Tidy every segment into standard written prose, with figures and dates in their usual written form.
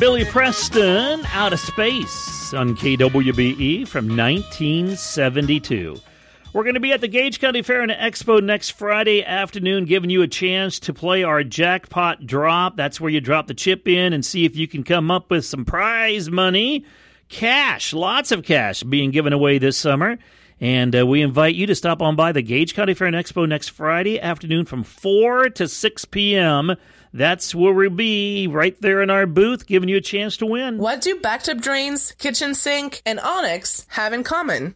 Billy Preston, Out of Space on KWBE from 1972. We're going to be at the Gage County Fair and Expo next Friday afternoon, giving you a chance to play our jackpot drop. That's where you drop the chip in and see if you can come up with some prize money. Cash, lots of cash being given away this summer. And we invite you to stop on by the Gage County Fair and Expo next Friday afternoon from 4 to 6 p.m. That's where we'll be, right there in our booth, giving you a chance to win. What do bathtub drains, kitchen sink, and Onyx have in common?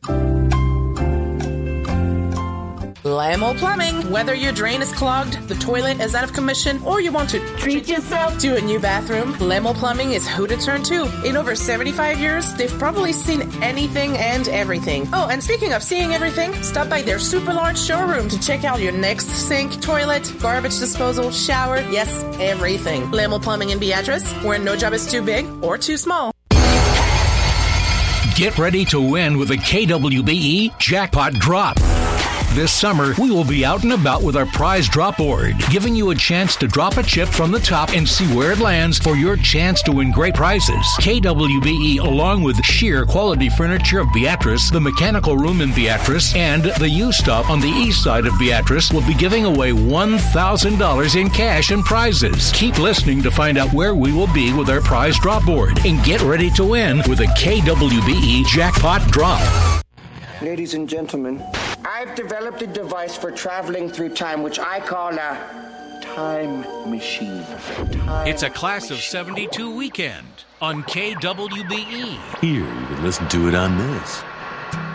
Lamo Plumbing. Whether your drain is clogged, the toilet is out of commission, or you want to treat yourself to a new bathroom, Lamo Plumbing is who to turn to. In over 75 years, they've probably seen anything and everything. Oh, and speaking of seeing everything, stop by their super large showroom to check out your next sink, toilet, garbage disposal, shower, yes, everything. Lamo Plumbing in Beatrice, where no job is too big or too small. Get ready to win with a KWBE Jackpot Drop. This summer, we will be out and about with our prize drop board, giving you a chance to drop a chip from the top and see where it lands for your chance to win great prizes. KWBE, along with Sheer Quality Furniture of Beatrice, the Mechanical Room in Beatrice, and the U-Stop on the east side of Beatrice, will be giving away $1,000 in cash and prizes. Keep listening to find out where we will be with our prize drop board, and get ready to win with a KWBE Jackpot Drop. Ladies and gentlemen, I've developed a device for traveling through time, which I call a time machine. It's a Class of 72 weekend on KWBE. Here, you can listen to it on this.